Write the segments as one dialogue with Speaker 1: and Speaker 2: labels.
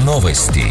Speaker 1: Новости.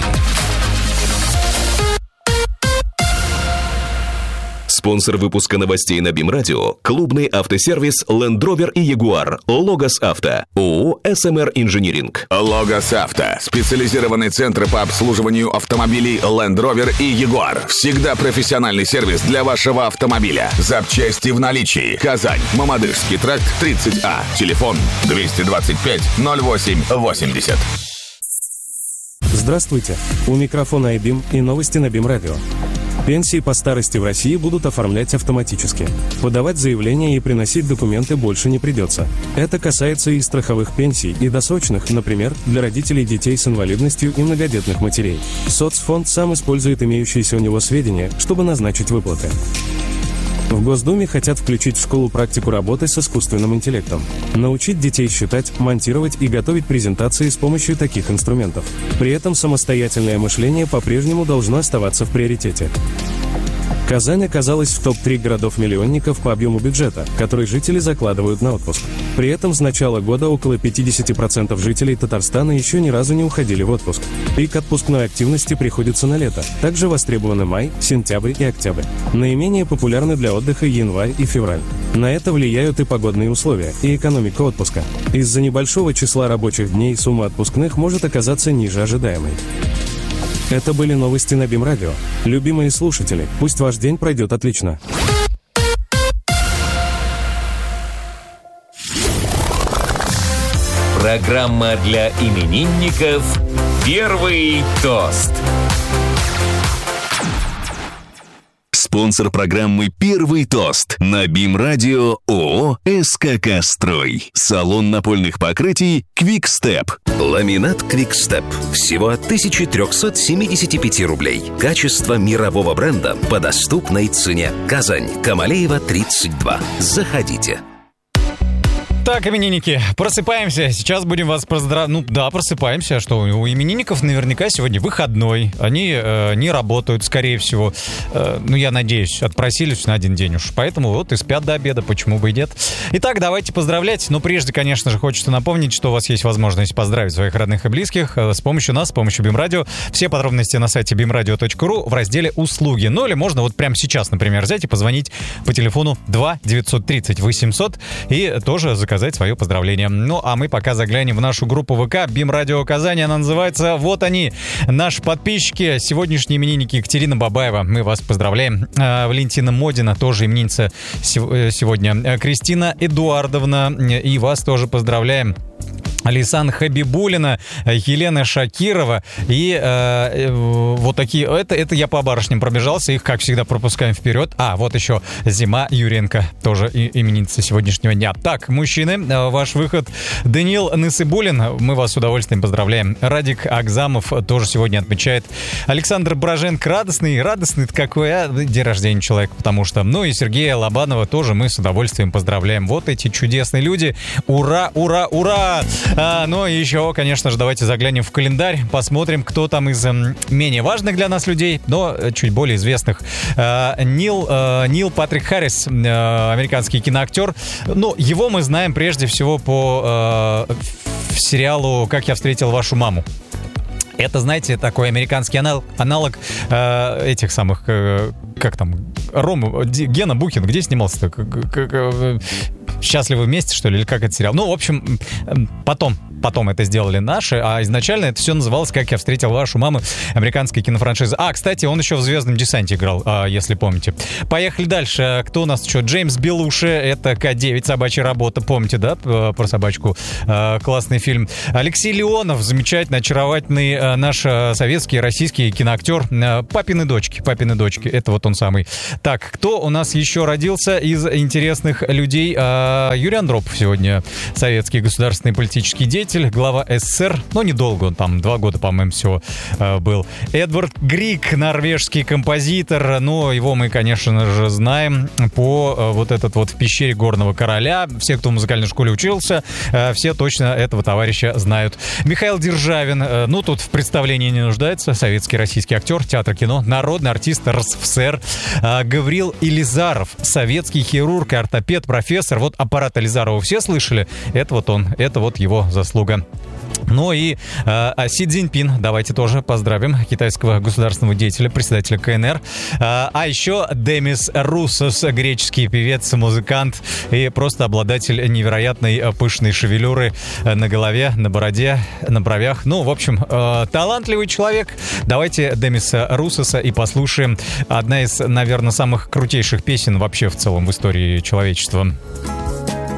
Speaker 1: Спонсор выпуска новостей на БИМ-радио – клубный автосервис Land Rover и Jaguar. Логос Авто. ООО «СМР Инжиниринг».
Speaker 2: Логос Авто. Специализированный центр по обслуживанию автомобилей Land Rover и Jaguar. Всегда профессиональный сервис для вашего автомобиля. Запчасти в наличии. Казань. Мамадышский тракт, 30А. Телефон 225 08 80.
Speaker 3: Здравствуйте. У микрофона iBIM и новости на БИМ-радио. Пенсии по старости в России будут оформлять автоматически. Подавать заявления и приносить документы больше не придется. Это касается и страховых пенсий, и досрочных, например, для родителей детей с инвалидностью и многодетных матерей. Соцфонд сам использует имеющиеся у него сведения, чтобы назначить выплаты. В Госдуме хотят включить в школу практику работы с искусственным интеллектом. Научить детей считать, монтировать и готовить презентации с помощью таких инструментов. При этом самостоятельное мышление по-прежнему должно оставаться в приоритете. Казань оказалась в топ-3 городов-миллионников по объему бюджета, который жители закладывают на отпуск. При этом с начала года около 50% жителей Татарстана еще ни разу не уходили в отпуск. Пик отпускной активности приходится на лето. Также востребованы май, сентябрь и октябрь. Наименее популярны для отдыха январь и февраль. На это влияют и погодные условия, и экономика отпуска. Из-за небольшого числа рабочих дней сумма отпускных может оказаться ниже ожидаемой. Это были новости на БИМ-радио. Любимые слушатели, пусть ваш день пройдет отлично.
Speaker 1: Программа для именинников «Первый тост». Спонсор программы «Первый тост» на БИМ-радио ООО «СКК Строй». Салон напольных покрытий «Квикстеп». Ламинат «Квикстеп». Всего от 1375 рублей. Качество мирового бренда по доступной цене. Казань. Камалеева, 32. Заходите.
Speaker 4: Так, именинники, просыпаемся. Сейчас будем вас поздравлять. Просыпаемся. А что, у именинников наверняка сегодня выходной. Они не работают, скорее всего. Я надеюсь, отпросились на один день уж. Поэтому вот и спят до обеда, почему бы и нет. Итак, давайте поздравлять. Но прежде, конечно же, хочется напомнить, что у вас есть возможность поздравить своих родных и близких с помощью нас, с помощью БИМ-радио. Все подробности на сайте bimradio.ru в разделе «Услуги». Ну или можно вот прямо сейчас, например, взять и позвонить по телефону 2 930 800 и тоже заказать свое поздравление. Ну, а мы пока заглянем в нашу группу ВК БИМ-радио Казань. Она называется «Вот они». Наши подписчики, сегодняшние именинники: Екатерина Бабаева, мы вас поздравляем. Валентина Модина, тоже именинница сегодня. Кристина Эдуардовна, и вас тоже поздравляем. Алисан Хабибулина, Елена Шакирова и вот такие. Это я по барышням пробежался, их, как всегда, пропускаем вперед. Вот еще Зима Юренко, тоже именинница сегодняшнего дня. Так, мужчины, ваш выход. Даниил Нысыбулин, мы вас с удовольствием поздравляем. Радик Акзамов тоже сегодня отмечает. Александр Броженко, радостный-то какой, день рождения человека, потому что. Ну и Сергея Лобанова тоже мы с удовольствием поздравляем. Вот эти чудесные люди. Ура, ура, ура! Ну и еще, конечно же, давайте заглянем в календарь, посмотрим, кто там из менее важных для нас людей, но чуть более известных. Нил Патрик Харрис, американский киноактер. Ну, его мы знаем прежде всего по сериалу «Как я встретил вашу маму». Это, знаете, такой американский аналог этих самых, как там, Гена Букин, где снимался-то? «Счастливы вместе», что ли, или как это сериал? Ну, в общем, потом это сделали наши, а изначально это все называлось «Как я встретил вашу маму», американская кинофраншиза. Кстати, он еще в «Звездном десанте» играл, если помните. Поехали дальше. Кто у нас еще? Джеймс Белуши, это К9, «Собачья работа», помните, да, про собачку? Классный фильм. Алексей Леонов, замечательный, очаровательный наш советский, российский киноактер. «Папины дочки», это вот он самый. Так, кто у нас еще родился из интересных людей? Юрий Андропов сегодня советский государственный политический деятель, глава СССР, но недолго, он там 2 года, по-моему, всего был. Эдвард Григ, норвежский композитор, но его мы, конечно же, знаем по вот этот вот «В пещере горного короля». Все, кто в музыкальной школе учился, все точно этого товарища знают. Михаил Державин, тут в представлении не нуждается, советский российский актер, театр, кино, народный артист РСФСР. Гаврил Илизаров, советский хирург и ортопед, профессор. Вот аппарат Илизарова все слышали? Это вот он, это вот его заслуга. Ну и Си Цзиньпин, давайте тоже поздравим, китайского государственного деятеля, председателя КНР. А еще Демис Русос, греческий певец, музыкант и просто обладатель невероятной пышной шевелюры на голове, на бороде, на бровях. Ну, в общем, талантливый человек. Давайте Демиса Русоса и послушаем. Одна из, наверное, самых крутейших песен вообще в целом в истории человечества.